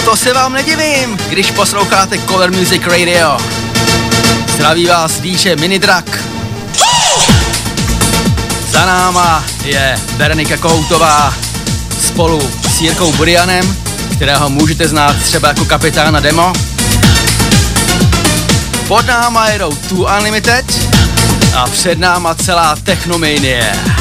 To se vám nedivím, když posloucháte Color Music Radio. Zdraví vás DJ Minidrak. Za náma je Berenika Kohoutová spolu s Jirkou Burianem, kterého můžete znát třeba jako kapitána Demo. Pod náma jedou Two Unlimited a před náma celá Technomanie.